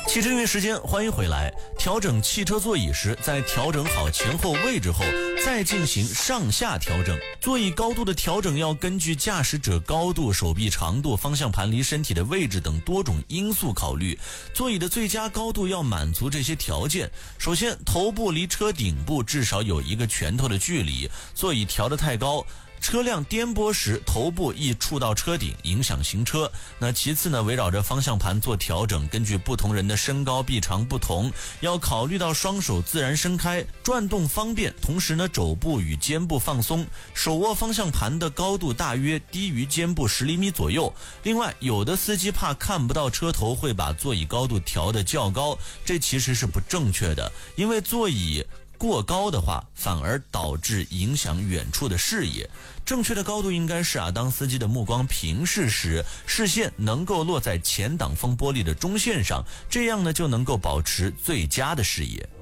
汽车音乐时间，欢迎回来。调整汽车座椅时，在调整好前后位置后，再进行上下调整。座椅高度的调整要根据驾驶者高度、手臂长度、方向盘离身体的位置等多种因素考虑。座椅的最佳高度要满足这些条件。首先，头部离车顶部至少有1个拳头的距离。座椅调得太高，车辆颠簸时头部易触到车顶，影响行车。那其次呢，围绕着方向盘做调整，根据不同人的身高臂长不同，要考虑到双手自然伸开，转动方便，同时呢肘部与肩部放松，手握方向盘的高度大约低于肩部10厘米左右。另外，有的司机怕看不到车头，会把座椅高度调得较高，这其实是不正确的，因为座椅过高的话，反而导致影响远处的视野。正确的高度应该是当司机的目光平视时，视线能够落在前挡风玻璃的中线上，这样呢就能够保持最佳的视野。